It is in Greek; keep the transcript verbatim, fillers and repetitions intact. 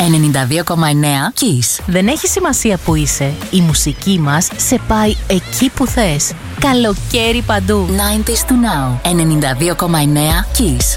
ενενήντα δύο κόμμα εννέα Kiss. Δεν έχει σημασία που είσαι. Η μουσική μας σε πάει εκεί που θες. Καλοκαίρι παντού. ενενήντα to now. ενενήντα δύο κόμμα εννέα Kiss.